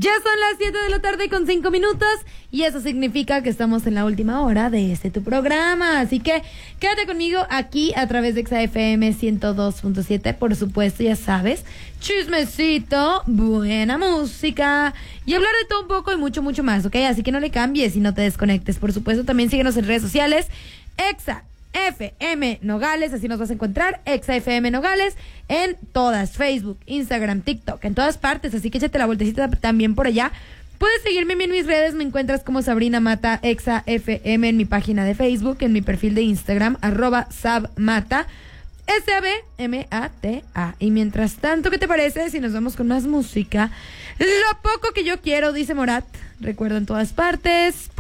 Ya son las 7 de la tarde con 5 minutos y eso significa que estamos en la última hora de tu programa. Así que quédate conmigo aquí a través de XFM 102.7. Por supuesto, ya sabes, chismecito, buena música y hablar de todo un poco y mucho, mucho más, ¿ok? Así que no le cambies y no te desconectes. Por supuesto, también síguenos en redes sociales. XFM Nogales, así nos vas a encontrar, XFM Nogales, en todas, Facebook, Instagram, TikTok, en todas partes, así que échate la vueltecita también por allá. Puedes seguirme en mis redes, me encuentras como Sabrina Mata, XFM, en mi página de Facebook, en mi perfil de Instagram, @sabmata, SABMATA. Y mientras tanto, ¿qué te parece si nos vamos con más música? Lo poco que yo quiero, dice Morat, recuerdo en todas partes.